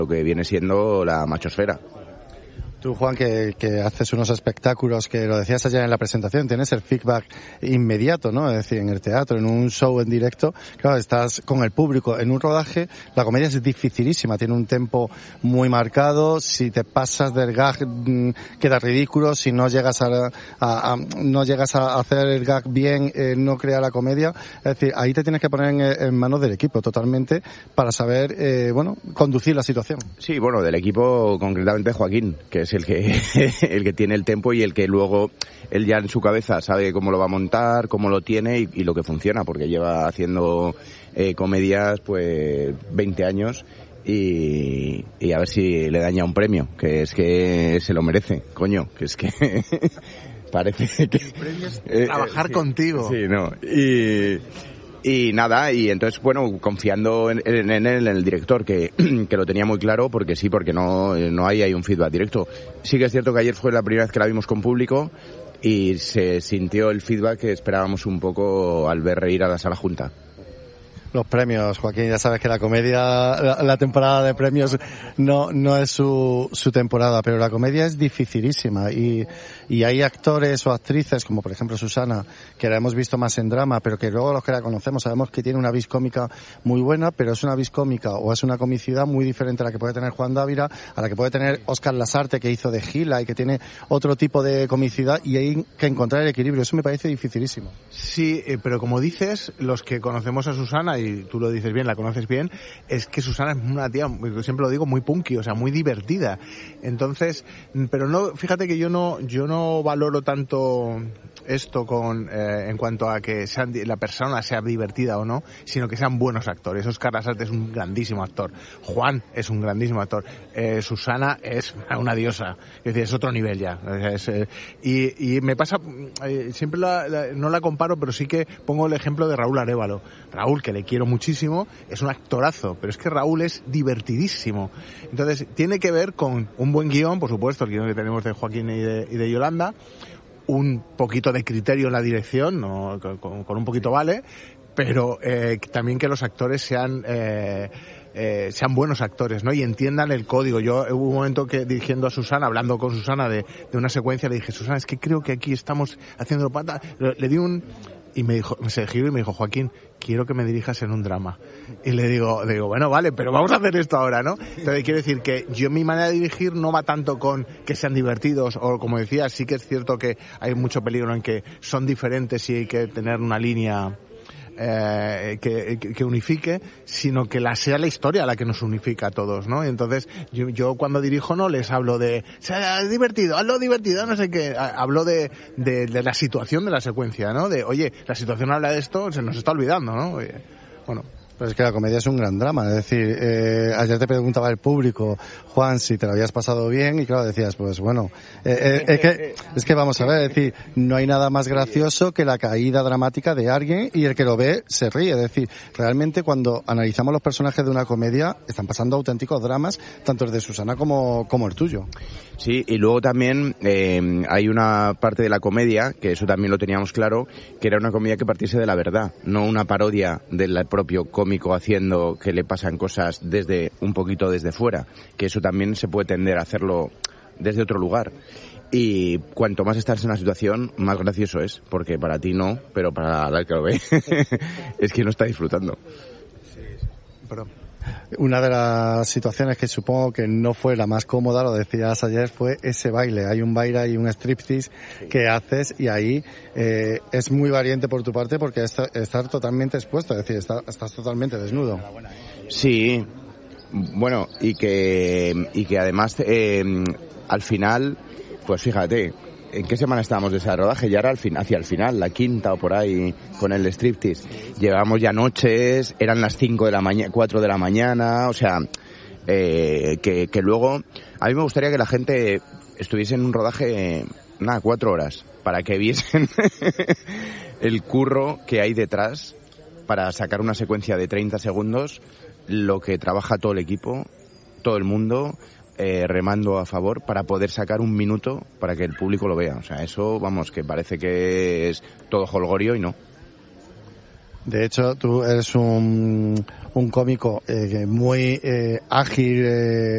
lo que viene siendo la machosfera. Tú, Juan, que haces unos espectáculos, que lo decías ayer en la presentación, tienes el feedback inmediato, ¿no? Es decir, en el teatro, en un show en directo, claro, estás con el público. En un rodaje, la comedia es dificilísima, tiene un tempo muy marcado. Si te pasas del gag, queda ridículo. Si no llegas no llegas a hacer el gag bien, no crea la comedia. Es decir, ahí te tienes que poner en manos del equipo totalmente para saber, conducir la situación. Sí, bueno, del equipo, concretamente Joaquín, que es el que tiene el tempo y el que luego él ya en su cabeza sabe cómo lo va a montar, cómo lo tiene y lo que funciona, porque lleva haciendo comedias pues 20 años y a ver si le daña un premio, que es que se lo merece, coño, que es que parece que el premio es trabajar contigo. Sí, no. Y nada, y entonces, bueno, confiando en el director, que lo tenía muy claro, porque no hay un feedback directo. Sí que es cierto que ayer fue la primera vez que la vimos con público y se sintió el feedback que esperábamos un poco al ver reír a la sala junta. Los premios, Joaquín, ya sabes que la comedia, la temporada de premios no es su temporada, pero la comedia es dificilísima y hay actores o actrices, como por ejemplo Susana, que la hemos visto más en drama, pero que luego los que la conocemos sabemos que tiene una vis cómica muy buena, pero es una vis cómica o es una comicidad muy diferente a la que puede tener Juan Dávila, a la que puede tener Óscar Lasarte, que hizo de Gila y que tiene otro tipo de comicidad, y hay que encontrar el equilibrio. Eso me parece dificilísimo. Sí, pero como dices, los que conocemos a Susana, y tú lo dices bien, la conoces bien, es que Susana es una tía, siempre lo digo, muy punky, o sea, muy divertida. Entonces, pero no, fíjate que yo no valoro tanto esto en cuanto a que la persona sea divertida o no, sino que sean buenos actores. Óscar Lasarte es un grandísimo actor, Juan es un grandísimo actor, Susana es una diosa, es decir, es otro nivel ya. Y me pasa, siempre no la comparo, pero sí que pongo el ejemplo de Raúl Arévalo. Raúl, que le quiero muchísimo, es un actorazo, pero es que Raúl es divertidísimo. Entonces, tiene que ver con un buen guión, por supuesto, el guión que tenemos de Joaquín y de Yolanda, un poquito de criterio en la dirección, ¿no? Con un poquito vale, pero también que los actores sean buenos actores, ¿no? Y entiendan el código. Yo hubo un momento que dirigiendo a Susana, hablando con Susana de una secuencia, le dije, Susana, es que creo que aquí estamos haciendo pata. Le di y me dijo, se giró y me dijo, Joaquín, quiero que me dirijas en un drama. Y le digo, bueno, vale, pero vamos a hacer esto ahora, ¿no? Entonces quiero decir que mi manera de dirigir no va tanto con que sean divertidos, o como decía, sí que es cierto que hay mucho peligro en que son diferentes y hay que tener una línea que unifique, sino que sea la historia la que nos unifica a todos, ¿no? Y entonces yo cuando dirijo no les hablo de sea divertido, hazlo divertido, no sé qué, hablo de la situación de la secuencia, ¿no? De, oye, la situación habla de esto, se nos está olvidando, ¿no? Bueno. Pero es que la comedia es un gran drama, es decir, ayer te preguntaba el público, Juan, si te lo habías pasado bien, y claro, decías, pues bueno, es que vamos a ver, es decir, no hay nada más gracioso que la caída dramática de alguien y el que lo ve se ríe, es decir, realmente cuando analizamos los personajes de una comedia, están pasando auténticos dramas, tanto el de Susana como el tuyo. Sí, y luego también hay una parte de la comedia, que eso también lo teníamos claro, que era una comedia que partiese de la verdad, no una parodia del propio cómico haciendo que le pasan cosas un poquito desde fuera, que eso también se puede tender a hacerlo desde otro lugar. Y cuanto más estás en una situación, más gracioso es, porque para ti no, pero para el que lo ve es que no está disfrutando. Pero una de las situaciones que supongo que no fue la más cómoda, lo decías ayer, fue ese baile. Hay un baile y un striptease que haces y ahí es muy valiente por tu parte porque estar totalmente expuesto, es decir, estás totalmente desnudo. Sí, bueno, y que además al final, pues fíjate, ¿en qué semana estábamos de ese rodaje? Ya era hacia el final, la quinta o por ahí, con el striptease. Llevábamos ya noches, eran las 4 de la mañana, o sea, que luego, a mí me gustaría que la gente estuviese en un rodaje, 4 horas, para que viesen el curro que hay detrás para sacar una secuencia de 30 segundos, lo que trabaja todo el equipo, todo el mundo, remando a favor para poder sacar un minuto para que el público lo vea. O sea, eso, vamos, que parece que es todo jolgorio y no. De hecho, tú eres un cómico muy ágil,